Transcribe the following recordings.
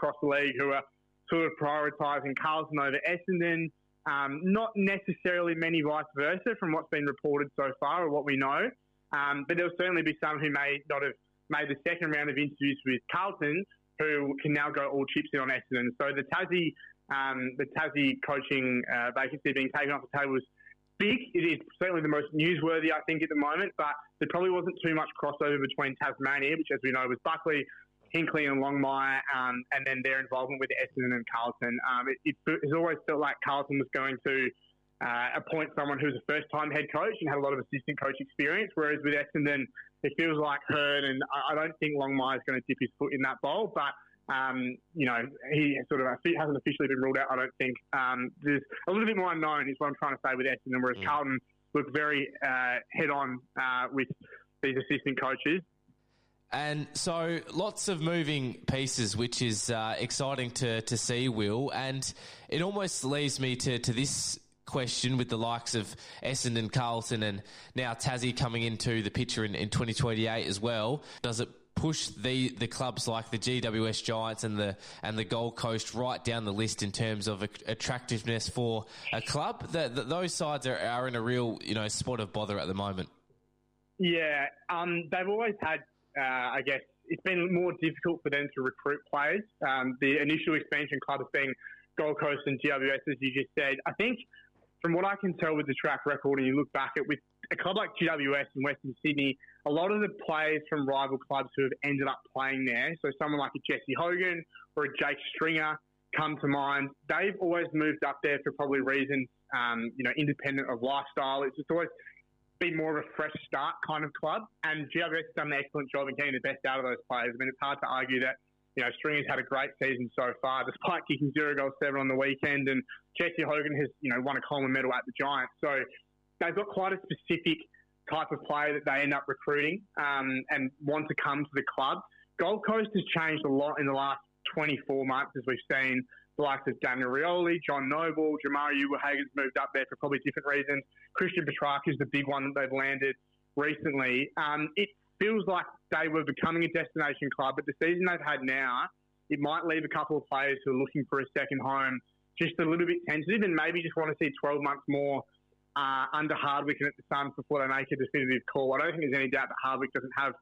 across the league who are sort of prioritising Carlton over Essendon. Not necessarily many vice versa from what's been reported so far or what we know. But there'll certainly be some who may not have made the second round of interviews with Carlton who can now go all chips in on Essendon. So the Tassie coaching vacancy being taken off the table is big. It is certainly the most newsworthy, I think, at the moment, but there probably wasn't too much crossover between Tasmania, which, as we know, was Buckley, Hinckley and Longmire, and then their involvement with Essendon and Carlton. It has always felt like Carlton was going to appoint someone who was a first-time head coach and had a lot of assistant coach experience, whereas with Essendon, it feels like Hearn, and I don't think Longmire is going to dip his foot in that bowl, but he sort of hasn't officially been ruled out, I don't think. There's a little bit more unknown is what I'm trying to say with Essendon, whereas Carlton look very head-on with these assistant coaches. And so lots of moving pieces, which is exciting to see, Will. And it almost leads me to this question with the likes of Essendon, Carlton, and now Tassie coming into the picture in 2028 as well. Does it push the clubs like the GWS Giants and the Gold Coast right down the list in terms of attractiveness for a club? Those sides are in a real spot of bother at the moment. Yeah, they've always had. I guess it's been more difficult for them to recruit players. The initial expansion club has been Gold Coast and GWS, as you just said. I think from what I can tell with the track record, and you look back at with a club like GWS in Western Sydney, a lot of the players from rival clubs who have ended up playing there, so someone like a Jesse Hogan or a Jake Stringer come to mind, they've always moved up there for probably reasons, independent of lifestyle. It's just always been more of a fresh start kind of club, and GWS has done an excellent job in getting the best out of those players. I mean, it's hard to argue that Stringer's had a great season so far, despite kicking 0 goals 7 on the weekend, and Jesse Hogan has won a Coleman medal at the Giants. So they've got quite a specific type of player that they end up recruiting and want to come to the club. Gold Coast has changed a lot in the last 24 months, as we've seen the likes of Daniel Rioli, John Noble, Jamari Ugle-Hagen's moved up there for probably different reasons. Christian Petrarca is the big one that they've landed recently. It feels like they were becoming a destination club, but the season they've had now, it might leave a couple of players who are looking for a second home just a little bit tentative and maybe just want to see 12 months more under Hardwick and at the Suns before they make a definitive call. I don't think there's any doubt that Hardwick doesn't have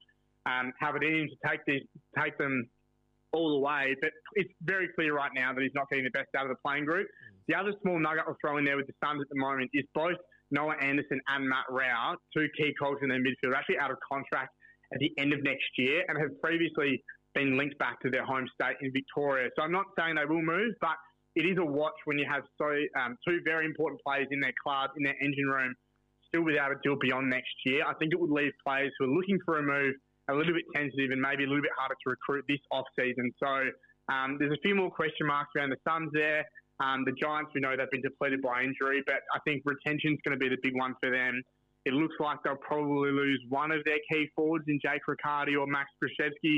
it in him to take them all the way, but it's very clear right now that he's not getting the best out of the playing group. The other small nugget I'll throw in there with the Suns at the moment is both Noah Anderson and Matt Rao, two key cogs in their midfield, are actually out of contract at the end of next year and have previously been linked back to their home state in Victoria. So I'm not saying they will move, but it is a watch when you have two very important players in their club, in their engine room, still without a deal beyond next year. I think it would leave players who are looking for a move a little bit tentative and maybe a little bit harder to recruit this off-season. So there's a few more question marks around the Suns there. The Giants, we know they've been depleted by injury, but I think retention's going to be the big one for them. It looks like they'll probably lose one of their key forwards in Jake Riccardi or Max Krzyzewski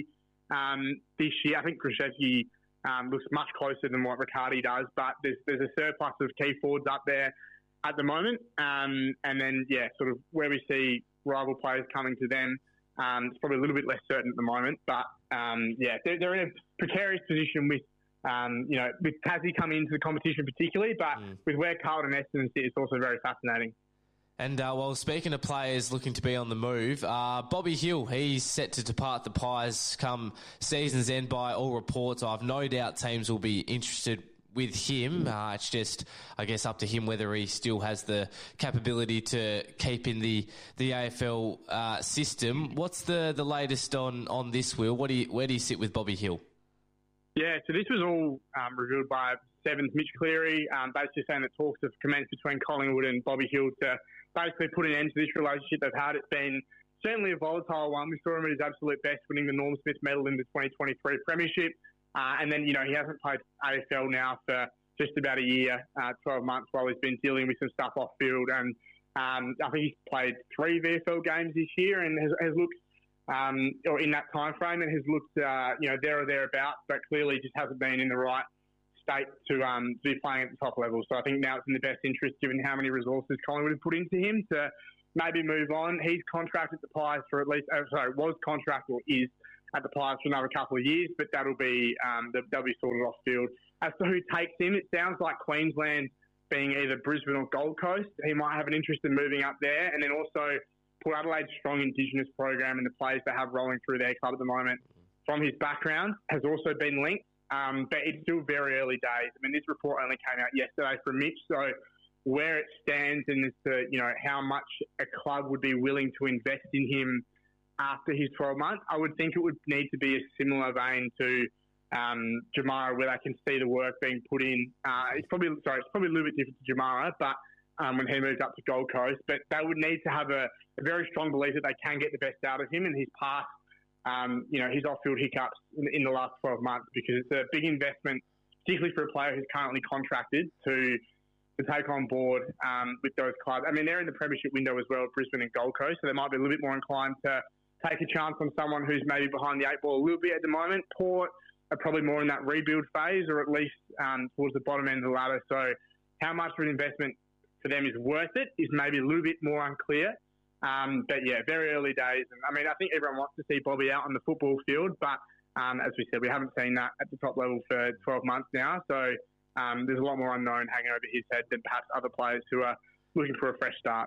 this year. I think Krzyzewski looks much closer than what Riccardi does, but there's a surplus of key forwards up there at the moment. And then, sort of where we see rival players coming to them, it's probably a little bit less certain at the moment. But, they're in a precarious position with Tassie coming into the competition particularly, but with where Carlton and Essendon sit, it's also very fascinating. And speaking of players looking to be on the move, Bobby Hill, he's set to depart the Pies come season's end by all reports. I've no doubt teams will be interested with him. It's just, I guess, up to him whether he still has the capability to keep in the AFL system. What's the latest on this, Will? Where do you sit with Bobby Hill? Yeah, so this was all revealed by Sevens Mitch Cleary, basically saying that talks have commenced between Collingwood and Bobby Hill to basically put an end to this relationship they've had. It's been certainly a volatile one. We saw him at his absolute best, winning the Norm Smith medal in the 2023 Premiership. And then, he hasn't played AFL now for just about a year, 12 months, while he's been dealing with some stuff off field. And I think he's played 3 VFL games this year and has looked, or in that time frame, and has looked, there or thereabouts, but clearly just hasn't been in the right state to be playing at the top level. So I think now it's in the best interest, given how many resources Collingwood have put into him, to maybe move on. He's contracted the Pies for at least, was contracted or is at the Pies for another couple of years, but that'll be sorted off field. As to who takes him, it sounds like Queensland being either Brisbane or Gold Coast. He might have an interest in moving up there, and then also Port Adelaide's strong Indigenous program and the players they have rolling through their club at the moment from his background has also been linked, but it's still very early days. I mean, this report only came out yesterday from Mitch, so where it stands and as to, how much a club would be willing to invest in him after his 12 months, I would think it would need to be a similar vein to Jamara, where they can see the work being put in. It's probably a little bit different to Jamara, but when he moved up to Gold Coast, but they would need to have a very strong belief that they can get the best out of him and his past, his off-field hiccups in the last 12 months, because it's a big investment, particularly for a player who's currently contracted to take on board with those clubs. I mean, they're in the premiership window as well, Brisbane and Gold Coast, so they might be a little bit more inclined to take a chance on someone who's maybe behind the eight ball a little bit at the moment. Port are probably more in that rebuild phase, or at least towards the bottom end of the ladder. So how much of an investment for them is worth it is maybe a little bit more unclear. But yeah, very early days. And I mean, I think everyone wants to see Bobby out on the football field, but as we said, we haven't seen that at the top level for 12 months now. So there's a lot more unknown hanging over his head than perhaps other players who are looking for a fresh start.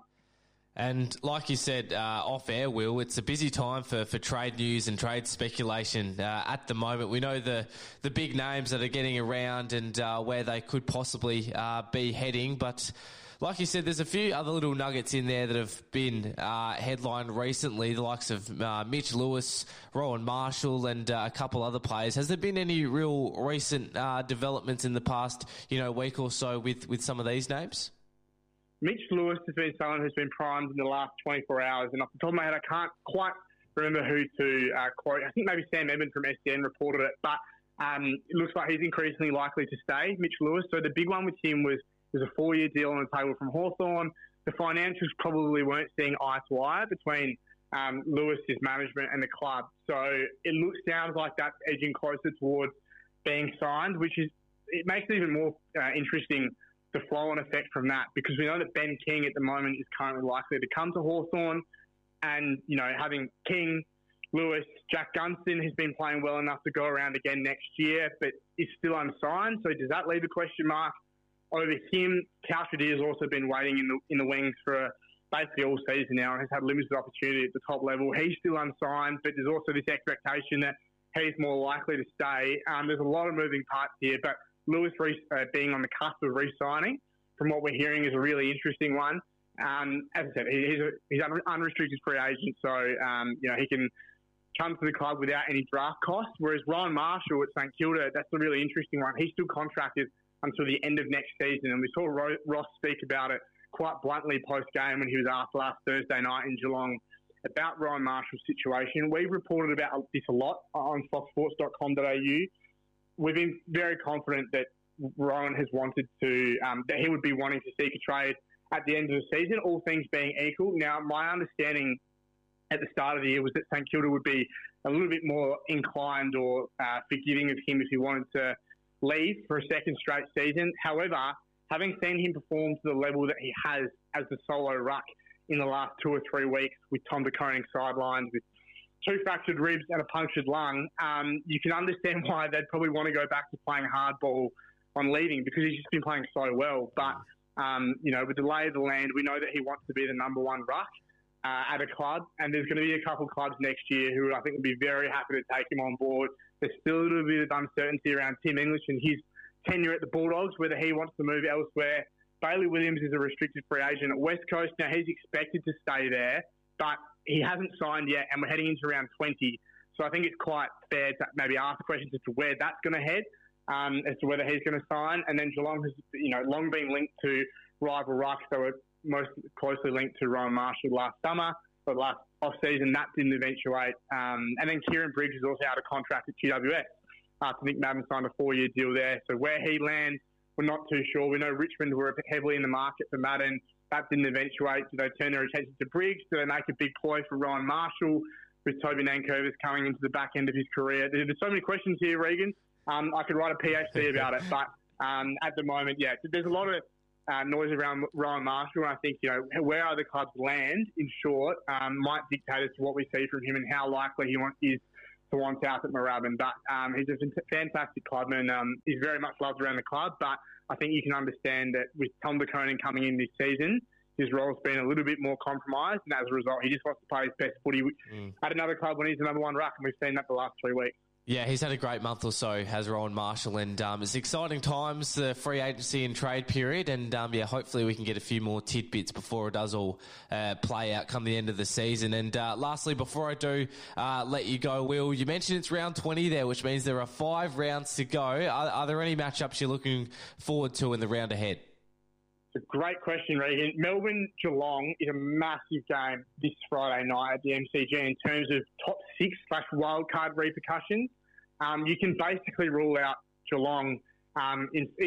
And like you said, off air, Will, it's a busy time for trade news and trade speculation at the moment. We know the big names that are getting around and where they could possibly be heading. But like you said, there's a few other little nuggets in there that have been headlined recently, the likes of Mitch Lewis, Rowan Marshall and a couple other players. Has there been any real recent developments in the past week or so with some of these names? Mitch Lewis has been someone who's been primed in the last 24 hours, and off the top of my head, I can't quite remember who to quote. I think maybe Sam Edmund from SDN reported it, but it looks like he's increasingly likely to stay, Mitch Lewis. So the big one with him was a 4-year deal on the table from Hawthorn. The financials probably weren't seeing eye to eye between Lewis, his management, and the club. So it sounds like that's edging closer towards being signed, it makes it even more interesting, the flow-on effect from that, because we know that Ben King at the moment is currently likely to come to Hawthorn, and having King, Lewis, Jack Gunston has been playing well enough to go around again next year, but is still unsigned. So does that leave a question mark over him? Caltree has also been waiting in the wings for basically all season now and has had limited opportunity at the top level. He's still unsigned, but there's also this expectation that he's more likely to stay. There's a lot of moving parts here, but Lewis being on the cusp of re-signing, from what we're hearing, is a really interesting one. As I said, he's an unrestricted free agent, so he can come to the club without any draft costs. Whereas Ryan Marshall at St Kilda, that's a really interesting one. He's still contracted until the end of next season, and we saw Ross speak about it quite bluntly post-game when he was asked last Thursday night in Geelong about Ryan Marshall's situation. We've reported about this a lot on foxsports.com.au. We've been very confident that Rowan has wanted to, that he would be wanting to seek a trade at the end of the season, all things being equal. Now, my understanding at the start of the year was that St Kilda would be a little bit more inclined or forgiving of him if he wanted to leave for a second straight season. However, having seen him perform to the level that he has as the solo ruck in the last 2 or 3 weeks, with Tom de Koning sidelines, with 2 fractured ribs and a punctured lung, you can understand why they'd probably want to go back to playing hardball on leaving, because he's just been playing so well. But, with the lay of the land, we know that he wants to be the number one ruck at a club, and there's going to be a couple of clubs next year who I think will be very happy to take him on board. There's still a little bit of uncertainty around Tim English and his tenure at the Bulldogs, whether he wants to move elsewhere. Bailey Williams is a restricted free agent at West Coast. Now, he's expected to stay there, but he hasn't signed yet, and we're heading into round 20. So I think it's quite fair to maybe ask questions as to where that's going to head, as to whether he's going to sign. And then Geelong has, long been linked to rival rucks. They were most closely linked to Ryan Marshall last summer, but last off-season that didn't eventuate. And then Kieran Briggs is also out of contract at GWS. After Nick Madden signed a 4-year deal there. So where he lands, we're not too sure. We know Richmond were heavily in the market for Madden. That didn't eventuate. Do they turn their attention to Briggs? Do they make a big ploy for Ryan Marshall, with Toby Nankervis coming into the back end of his career? There's so many questions here, Regan. I could write a PhD about it. But at the moment, there's a lot of noise around Ryan Marshall. And I think, where other clubs land, in short, might dictate as to what we see from him and how likely he is to want out at Moorabbin. But he's a fantastic clubman. He's very much loved around the club, but I think you can understand that with Tom De Koning coming in this season, his role's been a little bit more compromised, and as a result, he just wants to play his best footy at another club when he's the number one ruck, and we've seen that the last 3 weeks. Yeah, he's had a great month or so, has Rowan Marshall, and it's exciting times, the free agency and trade period, and hopefully we can get a few more tidbits before it does all play out come the end of the season. And lastly, before I do let you go, Will, you mentioned it's round 20 there, which means there are 5 rounds to go. Are there any matchups you're looking forward to in the round ahead? It's a great question, Regan. Melbourne-Geelong is a massive game this Friday night at the MCG in terms of top 6/wildcard repercussions. You can basically rule out Geelong. I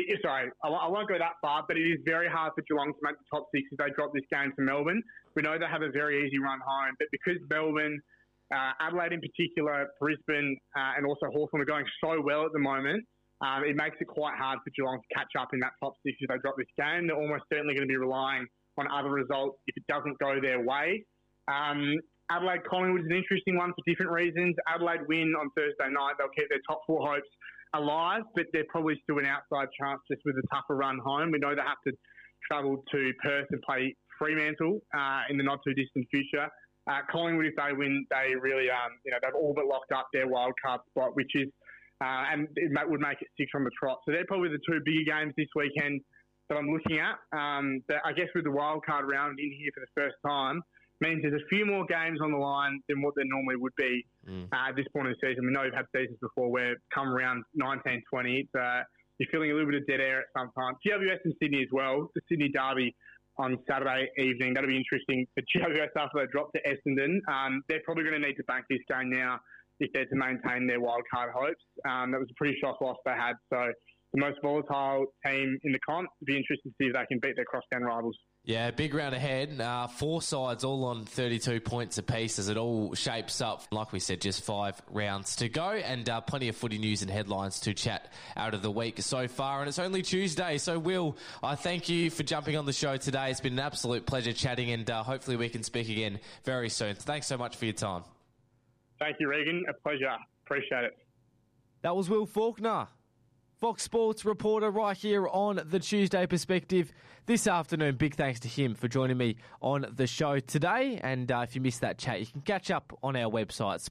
won't go that far, but it is very hard for Geelong to make the top 6 if they drop this game to Melbourne. We know they have a very easy run home, but because Melbourne, Adelaide in particular, Brisbane, and also Hawthorn are going so well at the moment, it makes it quite hard for Geelong to catch up in that top 6 if they drop this game. They're almost certainly going to be relying on other results if it doesn't go their way. Adelaide-Collingwood is an interesting one for different reasons. Adelaide win on Thursday night. They'll keep their top 4 hopes alive, but they're probably still an outside chance just with a tougher run home. We know they have to travel to Perth and play Fremantle in the not-too-distant future. Collingwood, if they win, they really, they've all but locked up their wildcard spot, which is and it would make it 6 on the trot. So they're probably the 2 bigger games this weekend that I'm looking at. But I guess with the wildcard round in here for the first time, means there's a few more games on the line than what there normally would be at this point in the season. We know we've had seasons before where come around 19, 20, you're feeling a little bit of dead air at some time. GWS and Sydney as well, the Sydney Derby on Saturday evening. That'll be interesting for GWS after they drop to Essendon. They're probably going to need to bank this game now if they're to maintain their wildcard hopes. That was a pretty shock loss they had. So the most volatile team in the comp. It'd be interesting to see if they can beat their crosstown rivals. Yeah, big round ahead. 4 sides all on 32 points apiece as it all shapes up. Like we said, just 5 rounds to go and plenty of footy news and headlines to chat out of the week so far. And it's only Tuesday. So, Will, I thank you for jumping on the show today. It's been an absolute pleasure chatting and hopefully we can speak again very soon. Thanks so much for your time. Thank you, Regan. A pleasure. Appreciate it. That was Will Faulkner, Fox Sports reporter right here on the Tuesday Perspective this afternoon. Big thanks to him for joining me on the show today. And if you missed that chat, you can catch up on our website,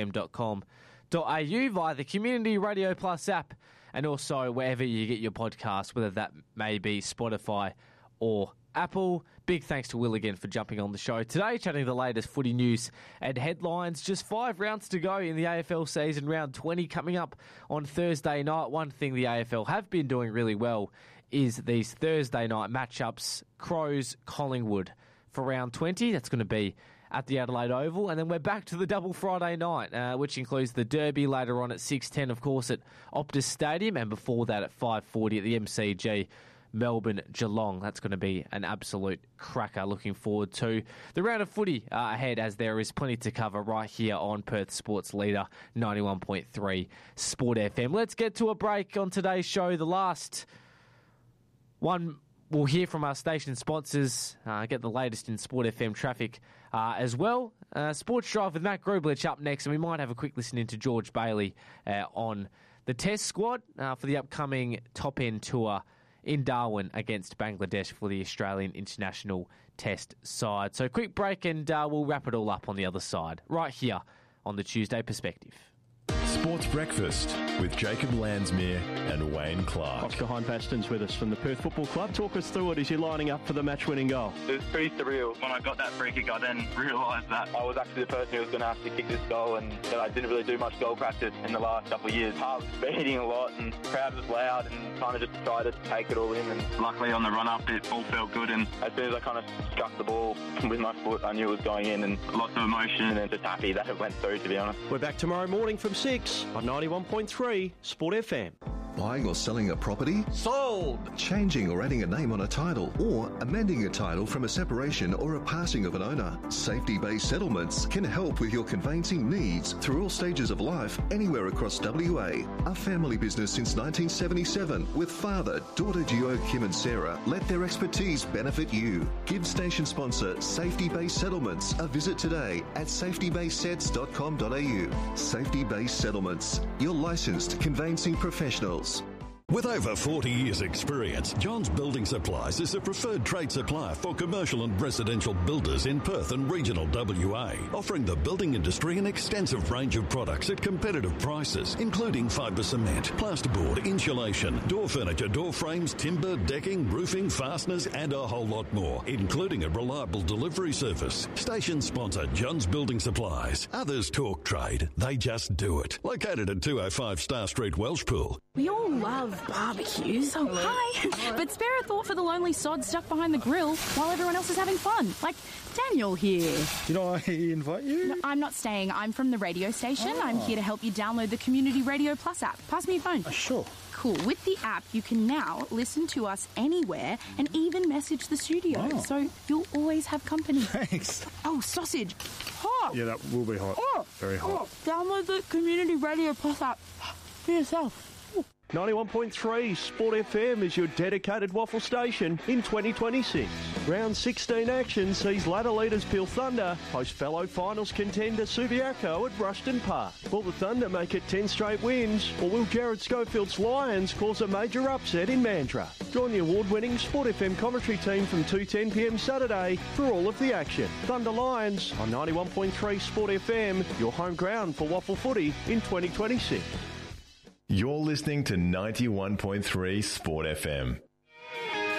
sportfm.com.au, via the Community Radio Plus app and also wherever you get your podcasts, whether that may be Spotify or Apple. Big thanks to Will again for jumping on the show today, chatting the latest footy news and headlines. Just 5 rounds to go in the AFL season, round 20 coming up on Thursday night. One thing the AFL have been doing really well is these Thursday night matchups. Crows, Collingwood for round 20. That's going to be at the Adelaide Oval. And then we're back to the double Friday night, which includes the Derby later on at 6:10, of course, at Optus Stadium. And before that at 5:40 at the MCG. Melbourne-Geelong. That's going to be an absolute cracker. Looking forward to the round of footy ahead, as there is plenty to cover right here on Perth Sports Leader 91.3 Sport FM. Let's get to a break on today's show. The last one, we'll hear from our station sponsors, get the latest in Sport FM traffic as well. Sports Drive with Matt Grublich up next, and we might have a quick listen into George Bailey on the Test squad for the upcoming top-end tour in Darwin against Bangladesh for the Australian International Test side. So quick break and we'll wrap it all up on the other side, right here on the Tuesday Perspective. Sports Breakfast with Jacob Landsmere and Wayne Clark. Oscar Hine-Paston's with us from the Perth Football Club. Talk us through it as you're lining up for the match-winning goal. It was pretty surreal. When I got that free kick, I then realised that I was actually the person who was going to have to kick this goal, and that I didn't really do much goal practice in the last couple of years. Heart was beating a lot and the crowd was loud, and kind of just decided to take it all in. And luckily on the run-up, it all felt good, and as soon as I kind of struck the ball with my foot, I knew it was going in, and lots of emotion, and just happy that it went through, to be honest. We're back tomorrow morning from 6 on 91.3 Sport FM. Buying or selling a property? Sold! Changing or adding a name on a title, or amending a title from a separation or a passing of an owner. Safety Based Settlements can help with your conveyancing needs through all stages of life, anywhere across WA. A family business since 1977 with father, daughter duo Kim and Sarah let their expertise benefit you. Give station sponsor Safety Based Settlements a visit today at safetybasedsets.com.au. Safety Based Settlements, your licensed conveyancing professionals. With over 40 years' experience, Johns Building Supplies is the preferred trade supplier for commercial and residential builders in Perth and regional WA, offering the building industry an extensive range of products at competitive prices, including fibre cement, plasterboard, insulation, door furniture, door frames, timber, decking, roofing, fasteners, and a whole lot more, including a reliable delivery service. Station sponsor Johns Building Supplies. Others talk trade, they just do it. Located at 205 Star Street, Welshpool. We all love barbecues. Oh, hi. But spare a thought for the lonely sod stuck behind the grill while everyone else is having fun. Like Daniel here. Did I invite you? No, I'm not staying. I'm from the radio station. I'm here to help you download the Community Radio Plus app. Pass me your phone. Sure. Cool. With the app, you can now listen to us anywhere and even message the studio. So you'll always have company. Thanks. Oh, sausage. Hot. Yeah, that will be hot. Very hot. Download the Community Radio Plus app for yourself. 91.3 Sport FM is your dedicated waffle station in 2026. Round 16 action sees ladder leaders Peel Thunder host fellow finals contender Subiaco at Rushton Park. Will the Thunder make it 10 straight wins, or will Jared Schofield's Lions cause a major upset in Mandurah? Join the award-winning Sport FM commentary team from 2:10pm Saturday for all of the action. Thunder Lions on 91.3 Sport FM, your home ground for waffle footy in 2026. You're listening to 91.3 Sport FM.